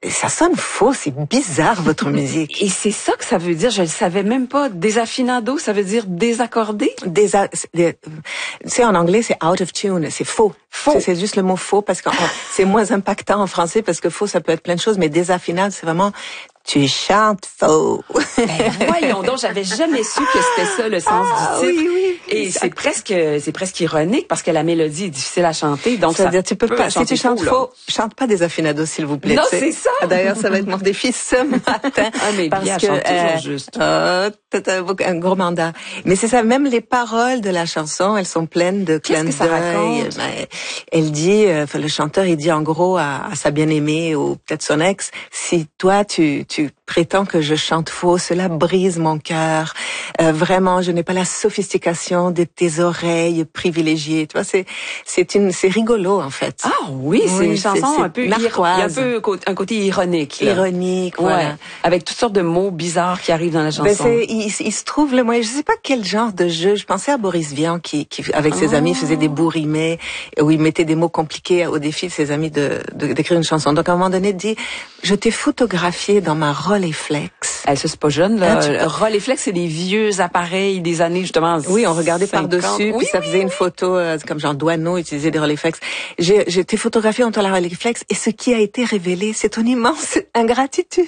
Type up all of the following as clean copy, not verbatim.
ça sonne faux, c'est bizarre votre musique. Et c'est ça que ça veut dire, je le savais même pas. Desafinado, ça veut dire désaccordé? Tu sais, en anglais, c'est out of tune, c'est faux. Faux. C'est juste le mot faux parce que c'est moins impactant en français parce que faux, ça peut être plein de choses, mais désaffinable, c'est vraiment tu chantes faux. Ben, voyons donc, j'avais jamais su que c'était ça le sens du titre. Oui, oui. Et c'est presque ironique parce que la mélodie est difficile à chanter, donc ça veut dire tu peux pas, si tu chantes faux, chante pas Desafinado s'il vous plaît. Non, c'est ça. D'ailleurs, ça va être mon défi ce matin. Ah, mais parce bien, que chante toujours juste. t'as un gros mandat. Mais c'est ça, même les paroles de la chanson, elles sont pleines de clins d'œil. Qu'est-ce que ça raconte? Elle dit, le chanteur, il dit en gros à sa bien-aimée ou peut-être son ex, si toi tu prétends que je chante faux, cela brise mon cœur. Vraiment, je n'ai pas la sophistication de tes oreilles privilégiées. Tu vois, c'est rigolo en fait. Ah oui, c'est une chanson un peu narquoise. Il y a un peu un côté ironique. Là. Ironique, voilà. Ouais, avec toutes sortes de mots bizarres qui arrivent dans la chanson. Ben il se trouve moi, je sais pas quel genre de jeu. Je pensais à Boris Vian qui avec ses amis faisait des bourrimets où il mettait des mots compliqués au défi de ses amis d'écrire une chanson. Donc à un moment donné, il dit je t'ai photographié dans ma Rolleiflex. Ça c'est pas jeune là. Rolleiflex, c'est des vieux appareils des années justement. Oui, on regardait par-dessus, puis ça faisait une photo comme genre Douaneau utilisait des Rolleiflex. J'ai été photographiée dans la Rolleiflex et ce qui a été révélé, c'est une immense ingratitude.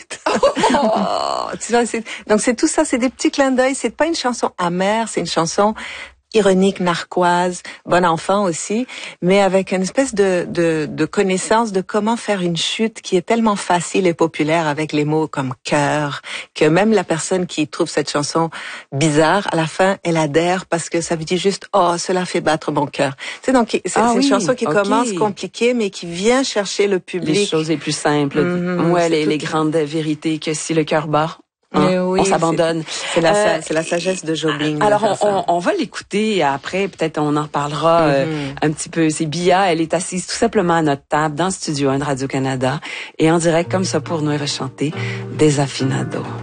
Tu vois, donc c'est tout ça, c'est des petits clins d'œil, c'est pas une chanson amère, c'est une chanson ironique, narquoise, bon enfant aussi, mais avec une espèce de connaissance de comment faire une chute qui est tellement facile et populaire avec les mots comme cœur, que même la personne qui trouve cette chanson bizarre, à la fin, elle adhère parce que ça veut dire juste, oh, cela fait battre mon cœur. C'est donc, c'est une chanson qui commence compliquée, mais qui vient chercher le public. Les choses les plus simples. Les grandes vérités que si le cœur bat, on s'abandonne. C'est la sagesse de Jobim. Alors, on va l'écouter après. Peut-être on en reparlera un petit peu. C'est Bia. Elle est assise tout simplement à notre table dans le studio 1 de Radio-Canada et en direct comme ça pour nous chanter Desafinado.